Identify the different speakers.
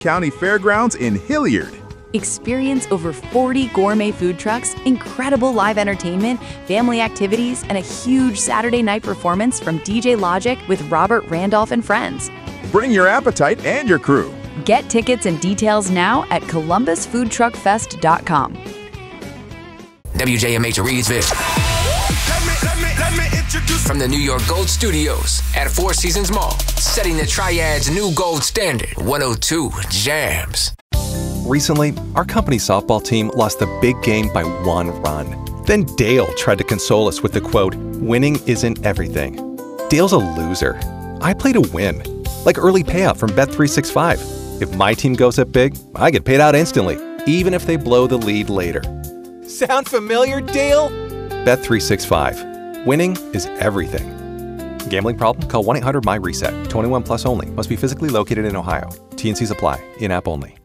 Speaker 1: County Fairgrounds in Hilliard.
Speaker 2: Experience over 40 gourmet food trucks, incredible live entertainment, family activities, and a huge Saturday night performance from DJ Logic with Robert Randolph and friends.
Speaker 1: Bring your appetite and your crew.
Speaker 2: Get tickets and details now at columbusfoodtruckfest.com.
Speaker 3: WJMH Reedsville. Let me introduce from the New York Gold Studios at Four Seasons Mall, setting the Triad's new gold standard, 102 Jams.
Speaker 4: Recently, our company's softball team lost the big game by 1 run. Then Dale tried to console us with the quote, "Winning isn't everything." Dale's a loser. I play to win, like early payout from Bet365. If my team goes up big, I get paid out instantly, even if they blow the lead later. Sound familiar, Dale? Bet365. Winning is everything. Gambling problem? Call 1-800-MY-RESET. 21 plus only. Must be physically located in Ohio. T&Cs apply. In-app only.